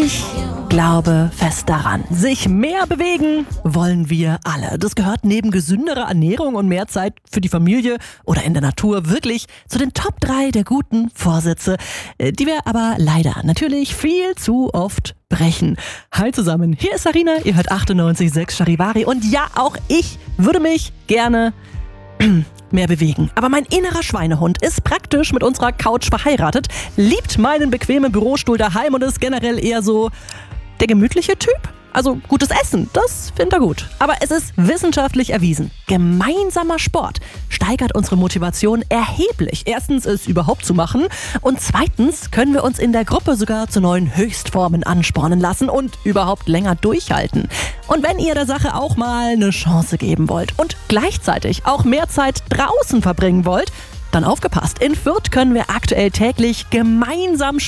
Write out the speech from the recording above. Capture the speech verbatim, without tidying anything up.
Ich glaube fest daran. Sich mehr bewegen wollen wir alle. Das gehört neben gesünderer Ernährung und mehr Zeit für die Familie oder in der Natur wirklich zu den Top drei der guten Vorsätze, die wir aber leider natürlich viel zu oft brechen. Hi zusammen, hier ist Sarina, ihr hört achtundneunzig Komma sechs Charivari und ja, auch ich würde mich gerne mehr bewegen. Aber mein innerer Schweinehund ist praktisch mit unserer Couch verheiratet, liebt meinen bequemen Bürostuhl daheim und ist generell eher so der gemütliche Typ. Also gutes Essen, das findet er gut. Aber es ist wissenschaftlich erwiesen. Gemeinsamer Sport steigert unsere Motivation erheblich. Erstens, es überhaupt zu machen. Und zweitens können wir uns in der Gruppe sogar zu neuen Höchstformen anspornen lassen und überhaupt länger durchhalten. Und wenn ihr der Sache auch mal eine Chance geben wollt und gleichzeitig auch mehr Zeit draußen verbringen wollt, dann aufgepasst. In Fürth können wir aktuell täglich gemeinsam